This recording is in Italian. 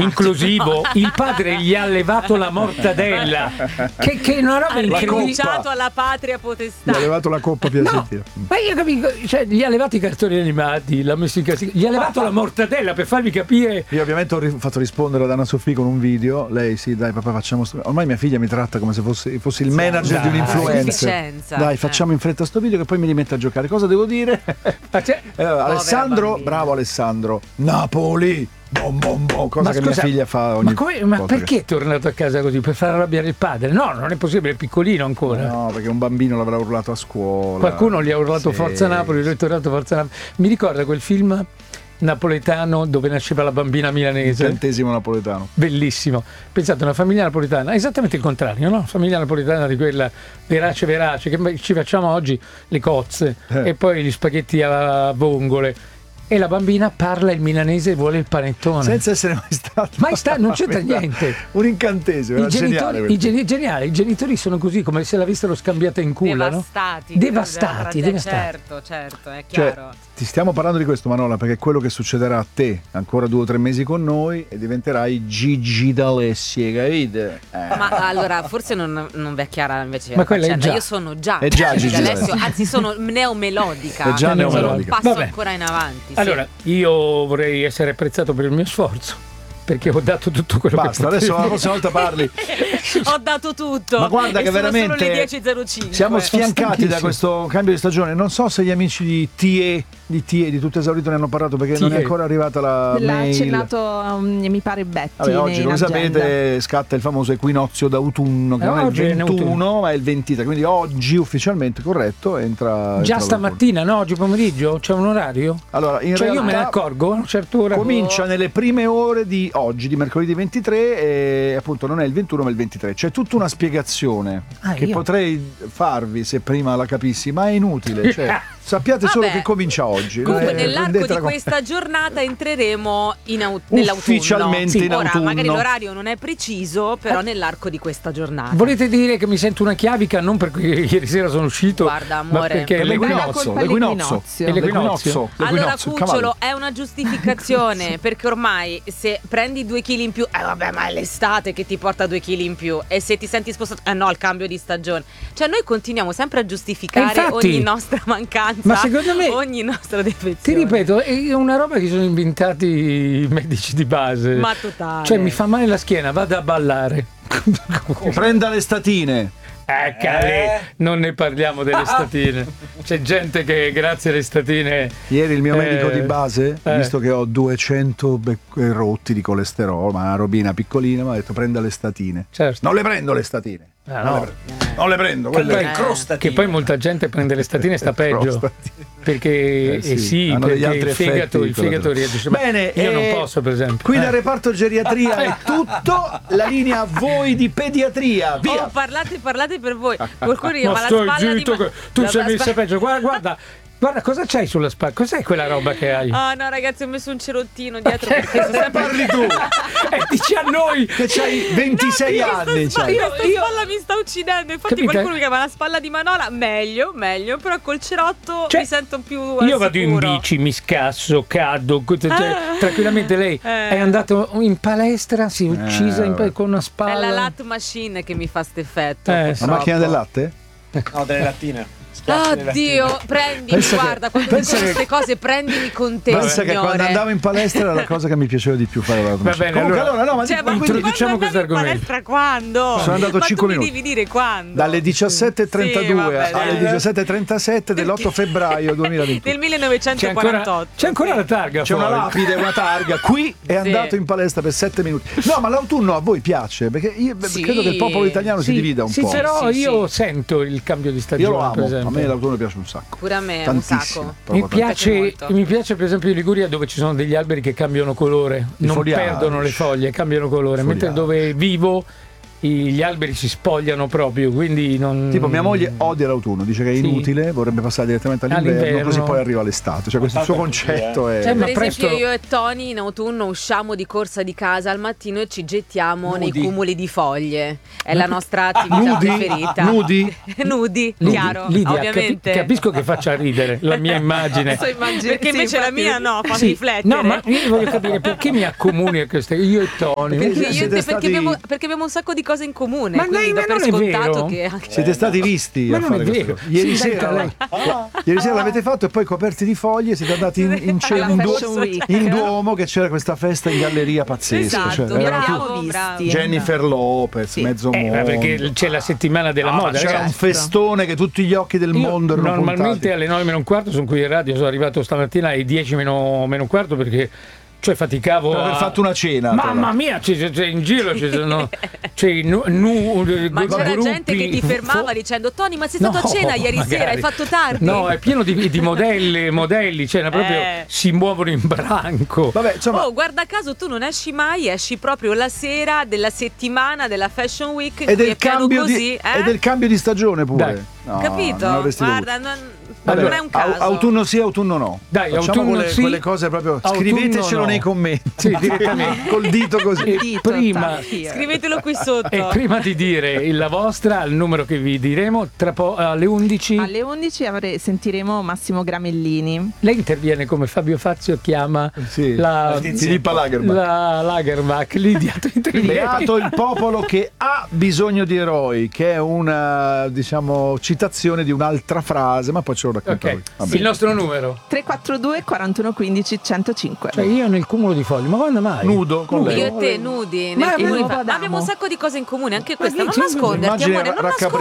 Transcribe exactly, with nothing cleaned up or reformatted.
inclusivo. No. Il padre gli ha levato la mortadella, che, che è una roba incredibile. Ha rinunciato alla patria potestà. Gli ha levato la coppa piacentino. No, ma io capisco, cioè, gli ha levato i cartoni animati, l'ha messo in casa, gli ha levato ah, la mortadella per farvi capire. Io ovviamente ho ri- fatto rispondere ad Anna Sofì con un video. Lei, sì, dai papà, facciamo sto... ormai mia figlia mi tratta come se fosse, fossi il sì, manager dai, di un influencer. Dai, facciamo in fretta sto video che poi mi rimette a giocare. Cosa devo dire? eh, Alessandro, bravo Alessandro. Napoli. Bom, bom, bom. Cosa ma che scusa, mia figlia fa ogni ma, come, ma perché è tornato a casa così? Per far arrabbiare il padre? No, non è possibile, è piccolino ancora. No, perché un bambino l'avrà urlato a scuola. Qualcuno gli ha urlato sì, Forza Napoli, lui è tornato Forza Napoli. Mi ricorda quel film napoletano dove nasceva la bambina milanese. Incantesimo napoletano. Bellissimo. Pensate, una famiglia napoletana, esattamente il contrario, no? Famiglia napoletana di quella verace verace, che ci facciamo oggi le cozze eh. e poi gli spaghetti a vongole. E la bambina parla il milanese e vuole il panettone. Senza essere mai stato. Mai stato, non c'entra niente. Un incantesimo. I genitori, i geni- geniale, i genitori sono così, come se l'avessero scambiata in culo. Devastati. No? Devastati, devastati. Certo, certo, è chiaro. Cioè, ti stiamo parlando di questo, Manola, perché è quello che succederà a te ancora due o tre mesi con noi e diventerai Gigi D'Alessi, capito? Eh. Ma allora, forse non, non vi è chiara invece. Ma quella è già. Io sono già, è già Gigi D'Alessio, anzi sono neomelodica. È già neomelodica. Sono un passo Vabbè. ancora in avanti. Allora, io vorrei essere apprezzato per il mio sforzo, perché ho dato tutto quello Basta, che adesso la prossima volta parli. Ho dato tutto. Ma guarda e che sono veramente solo le dieci e zero cinque. siamo sfiancati da questo cambio di stagione. Non so se gli amici di T E di T E di Tutto Esaurito ne hanno parlato, perché T E non è ancora arrivata la L'ha mail. accennato um, mi pare Betty. Vabbè, oggi come sapete scatta il famoso equinozio d'autunno, che eh, non è il ventuno ma è il ventitré, quindi oggi ufficialmente, corretto, entra già entra stamattina, no? Oggi pomeriggio c'è un orario? Allora, in cioè realtà io me ne accorgo a un certo ora. Comincia nelle prime ore di oggi, di mercoledì ventitré, e appunto non è il ventuno ma il ventitré. C'è tutta una spiegazione ah, che io? potrei farvi se prima la capissi, ma è inutile, cioè sappiate solo Vabbè. che comincia oggi. Comunque eh, nell'arco di questa giornata entreremo in au- nell'autunno. Ufficialmente sì. in Ora autunno. magari l'orario non è preciso, però eh. nell'arco di questa giornata. Volete dire che mi sento una chiavica non perché ieri sera sono uscito, guarda amore, ma perché per l'equinozio, l'equinozio, l'equinozio. Allora Cucciolo, è una giustificazione perché ormai se prendi due chili in più, eh vabbè, ma è l'estate che ti porta due chili in più, e se ti senti spostato, eh no, il cambio di stagione. Cioè noi continuiamo sempre a giustificare infatti, ogni nostra mancanza. Ma secondo me, ogni nostra defezione. Ti ripeto, è una roba che sono inventati i medici di base. Ma totale. Cioè mi fa male la schiena, vado a ballare. Prenda le statine. Eccale, eh? Non ne parliamo delle statine. C'è gente che grazie alle statine. Ieri il mio eh, medico di base, eh. visto che ho duecento be- rotti di colesterolo, ma una robina piccolina, mi ha detto prenda le statine. Certo. Non le prendo le statine. Ah, non, no. le prendo. non le prendo. Che poi, eh. che poi molta gente prende le statine e sta peggio. Perché eh sì, eh sì perché il fegato, il fegato reagisce. Bene, io eh, non posso, per esempio. Qui eh. dal reparto geriatria è tutto. La linea a voi di pediatria. Via. Oh, parlate, parlate per voi. Qualcuno ma ma la stai spalla zitto, di ma- tu la, sei la messa spa- peggio. Guarda, guarda. Guarda, cosa c'hai sulla spalla? Cos'è quella roba che hai? Ah, oh, no, ragazzi, ho messo un cerottino dietro perché sono sempre... parli tu. E dici a noi che c'hai ventisei no, anni. Questa io, spalla mi sta uccidendo. Infatti capite? Qualcuno mi chiama la spalla di Manola. Meglio, meglio. Però col cerotto cioè, mi sento più io sicuro. vado in bici, mi scasso, cado, cioè, ah. tranquillamente. Lei eh. è andato in palestra, si è uccisa eh, in, con una spalla. È la lat machine che mi fa st'effetto. Eh, la macchina del latte? No, delle lattine. Oddio, prendimi, pensa guarda, che, quando dico che, queste cose prendimi con te. Pensa che quando andavo in palestra era la cosa che mi piaceva di più fare. Va bene, comunque, allora, allora no, ma, cioè, ma introduciamo questo argomento. In palestra quando? Sono andato ma cinque tu minuti. Mi devi dire quando? Dalle diciassette e trentadue sì, vabbè, alle diciassette e trentasette dell'otto febbraio duemilaventi. Del millenovecentoquarantotto. C'è ancora, c'è ancora la targa. C'è fuori. una lapide, una targa. Qui è sì. andato in palestra per sette minuti. No, ma l'autunno a voi piace? Perché io sì. credo che il popolo italiano sì. si divida un sì, po'. Però sì, io sì. sento il cambio di stagione. Io lo amo. Per esempio. A me l'autunno piace un sacco. Pure a me. Tantissimo, mi piace, mi piace per esempio in Liguria, dove ci sono degli alberi che cambiano colore, I non foliari. perdono le foglie, cambiano colore, mentre dove vivo i, gli alberi si spogliano proprio, quindi non... Tipo mia moglie odia l'autunno, dice che è inutile, sì. vorrebbe passare direttamente all'inverno, all'inverno, così poi arriva l'estate, cioè questo suo concetto è... Eh, per esempio presto... io e Tony in autunno usciamo di corsa di casa al mattino e ci gettiamo nudi. nei cumuli di foglie, è la nostra attività nudi? preferita. Nudi? Nudi, Nudi. chiaro, Lidia, ovviamente. Capi- capisco che faccia ridere la mia immagine, so immagine, perché invece sì, la mia no, fa sì. riflettere. No, ma io voglio capire perché mi accomuni a queste, io e Tony. Perché, io te, stati... perché, abbiamo, perché abbiamo un sacco di cose in comune, ma quindi lei, do ma per non è scontato vero. che anche... Siete stati visti ma a non fare è vero. questo. Ieri Sì, sera, lei. ah. ieri sera l'avete fatto e poi coperti di foglie siete andati in, in, Alla in, Fashion Week. in Duomo, che c'era questa festa in galleria pazzesca. Esatto, cioè, vi erano abbiamo bravo, visti. bravo. Jennifer Lopez, Sì. mezzo Eh, mondo. ma perché c'è la settimana della Ah, moda, c'era ragazzi. un festone che tutti gli occhi del Io mondo erano normalmente puntati. alle nove meno un quarto sono qui in radio, sono arrivato stamattina alle dieci meno, meno un quarto perché cioè faticavo Per aver a... fatto una cena. Mamma mia, c'è, c'è, c'è in giro ci sono c'è nu, nu, Ma c'era gruppi, gente che ti fermava fo- dicendo Tony, ma sei stato No, a cena ieri magari. sera, hai fatto tardi? No, è pieno di, di modelli, modelli, cioè proprio Eh. si muovono in branco. Vabbè, insomma, Oh, guarda caso tu non esci mai, esci proprio la sera della settimana della Fashion Week in e cui del, è piano cambio così, di, eh? e del cambio di stagione pure. Dai. No, Capito? non avresti Guarda, dovuto. non, Vabbè, non è un caso. au- autunno sì, autunno no. Dai, Facciamo autunno quelle, sì, quelle cose proprio. autunno Scrivetecelo no. nei commenti. Sì, direttamente. Col dito così. E Dito, prima, sì. Scrivetelo qui sotto. e prima di dire la vostra, il numero che vi diremo, tra po- alle undici Alle undici avre- sentiremo Massimo Gramellini. lei interviene come Fabio Fazio chiama Sì. la, Filippa Lagerbach. la Lagerbach. Lidia, tu intervieni. Beato il popolo che ha bisogno di eroi, che è una, diciamo, citazione di un'altra frase, ma poi ce lo racconto Ok, lui. Vabbè. il nostro numero. tre quattro due quarantuno quindici centocinque. Cioè io nel cumulo di fogli, ma quando mai? Nudo con lei. Io e te nudi Ma nel che cumuli- nuovo ma Adamo. abbiamo un sacco di cose in comune, anche questa. che Non c'è? nasconderti, Immagine amore, non raccapricciare